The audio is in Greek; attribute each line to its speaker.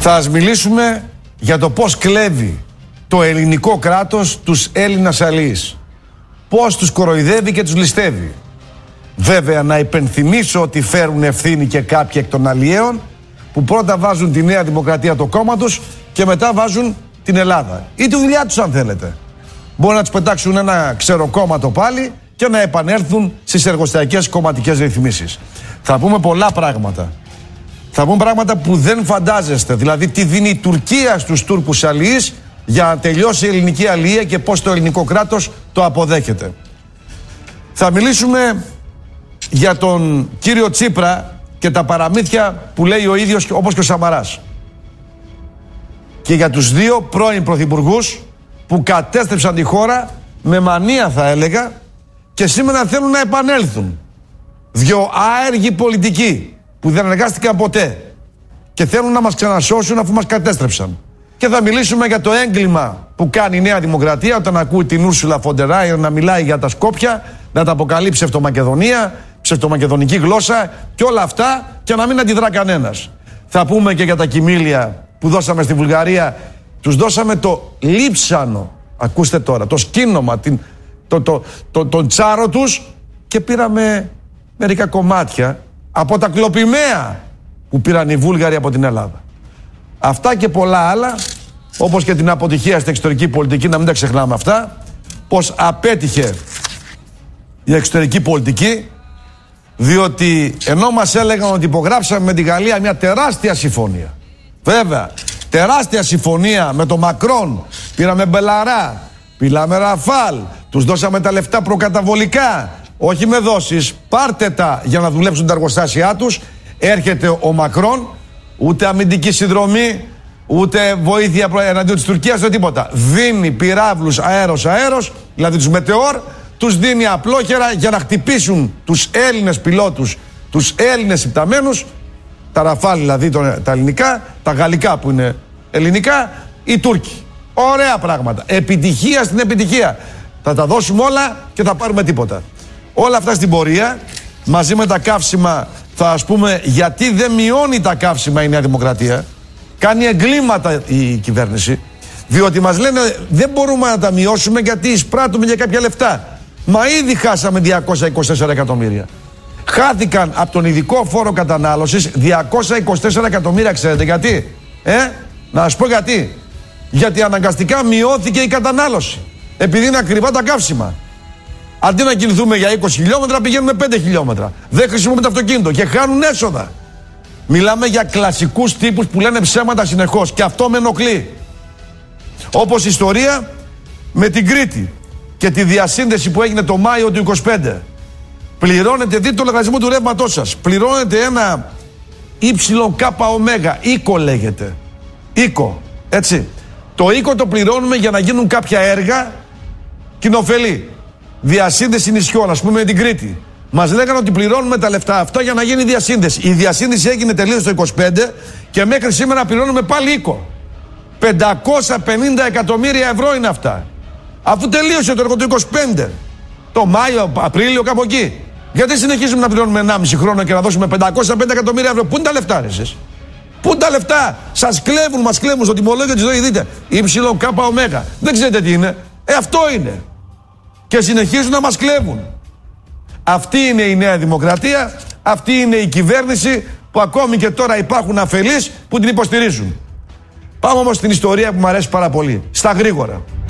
Speaker 1: Θα μιλήσουμε για το πώς κλέβει το ελληνικό κράτος τους Έλληνας αλλοίς. Πώς τους κοροϊδεύει και τους ληστεύει. Βέβαια, να υπενθυμίσω ότι φέρουν ευθύνη και κάποιοι εκ των αλλιέων που πρώτα βάζουν τη Νέα Δημοκρατία, το κόμμα τους, και μετά βάζουν την Ελλάδα. Ή τη δουλειά τους, αν θέλετε. Μπορεί να τους πετάξουν ένα ξεροκόμματο πάλι και να επανέλθουν στις εργοστασιακές κομματικές ρυθμίσεις. Θα πούμε πολλά πράγματα. Θα πούμε πράγματα που δεν φαντάζεστε. Δηλαδή, τι δίνει η Τουρκία στους Τούρκους αλλοίς για να τελειώσει η ελληνική αλληλεία και πώς το ελληνικό κράτος το αποδέχεται. Θα μιλήσουμε για τον κύριο Τσίπρα και τα παραμύθια που λέει ο ίδιος, όπως και ο Σαμαράς. Και για τους δύο πρώην πρωθυπουργούς που κατέστρεψαν τη χώρα με μανία, θα έλεγα, και σήμερα θέλουν να επανέλθουν. Δυο άεργοι πολιτικοί που δεν εργάστηκαν ποτέ και θέλουν να μας ξανασώσουν αφού μας κατέστρεψαν. Και θα μιλήσουμε για το έγκλημα που κάνει η Νέα Δημοκρατία όταν ακούει την Ούρσουλα φον ντερ Λάιεν να μιλάει για τα Σκόπια, να τα αποκαλεί ψευτομακεδονία, ψευτομακεδονική γλώσσα και όλα αυτά, και να μην αντιδρά κανένας. Θα πούμε και για τα κοιμήλια που δώσαμε στη Βουλγαρία. Τους δώσαμε το λείψανο, ακούστε τώρα, το σκήνομα, τον τσάρο τους, και πήραμε μερικά κομμάτια από τα κλοπημαία που πήραν οι Βούλγαροι από την Ελλάδα. Αυτά και πολλά άλλα, όπως και την αποτυχία στην εξωτερική πολιτική, να μην τα ξεχνάμε αυτά, πως απέτυχε η εξωτερική πολιτική, διότι ενώ μας έλεγαν ότι υπογράψαμε με τη Γαλλία μια τεράστια συμφωνία, βέβαια, τεράστια συμφωνία με τον Μακρόν, πήραμε Μπελαρά, πήραμε Ραφάλ, τους δώσαμε τα λεφτά προκαταβολικά, όχι με δόσεις, πάρτε τα για να δουλέψουν τα εργοστάσια τους. Έρχεται ο Μακρόν, ούτε αμυντική συνδρομή, ούτε βοήθεια εναντίον της Τουρκίας, ούτε τίποτα. Δίνει πυράβλους αέρος, δηλαδή τους Μετεώρ, τους δίνει απλόχερα για να χτυπήσουν τους Έλληνες πιλότους, τους Έλληνες υπταμένους, τα Ραφάλ δηλαδή τα ελληνικά, τα γαλλικά που είναι ελληνικά, οι Τούρκοι. Ωραία πράγματα. Επιτυχία στην επιτυχία. Θα τα δώσουμε όλα και θα πάρουμε τίποτα. Όλα αυτά στην πορεία, μαζί με τα καύσιμα, θα ας πούμε γιατί δεν μειώνει τα καύσιμα η Νέα Δημοκρατία. Κάνει εγκλήματα η κυβέρνηση, διότι μας λένε δεν μπορούμε να τα μειώσουμε γιατί εισπράττουμε για κάποια λεφτά. Μα ήδη χάσαμε 224 εκατομμύρια. Χάθηκαν από τον ειδικό φόρο κατανάλωσης 224 εκατομμύρια, ξέρετε γιατί? Να σας πω γιατί. Γιατί αναγκαστικά μειώθηκε η κατανάλωση, επειδή είναι ακριβά τα καύσιμα. Αντί να κινηθούμε για 20 χιλιόμετρα, πηγαίνουμε 5 χιλιόμετρα. Δεν χρησιμοποιούμε το αυτοκίνητο και χάνουν έσοδα. Μιλάμε για κλασικούς τύπους που λένε ψέματα συνεχώς, και αυτό με ενοχλεί. Όπως η ιστορία με την Κρήτη και τη διασύνδεση που έγινε το Μάιο του 25. Πληρώνετε, δείτε το λογαριασμό του ρεύματός σας. Πληρώνετε ένα YKΟ, οίκο λέγεται. Οίκο, έτσι. Το οίκο το πληρώνουμε για να γίνουν κάποια έργα κοινοφελή. Διασύνδεση νησιών, ας πούμε με την Κρήτη. Μας λέγανε ότι πληρώνουμε τα λεφτά αυτά για να γίνει διασύνδεση. Η διασύνδεση έγινε τελείως το 25 και μέχρι σήμερα πληρώνουμε πάλι οίκο. 550 εκατομμύρια ευρώ είναι αυτά. Αφού τελείωσε το έργο του 25, το Μάιο, Απρίλιο, κάπου εκεί. Γιατί συνεχίζουμε να πληρώνουμε 1,5 χρόνο και να δώσουμε 550 εκατομμύρια ευρώ? Πού είναι τα λεφτά, ρε εσείς? Πού είναι τα λεφτά? Σας κλέβουν, μας κλέβουν στο τιμολόγιο της ΔΟΗ. Δείτε, YKΟ. Δεν ξέρετε τι είναι? Αυτό είναι. Και συνεχίζουν να μας κλέβουν. Αυτή είναι η Νέα Δημοκρατία, αυτή είναι η κυβέρνηση που ακόμη και τώρα υπάρχουν αφελείς που την υποστηρίζουν. Πάμε όμως στην ιστορία που μου αρέσει πάρα πολύ, στα γρήγορα.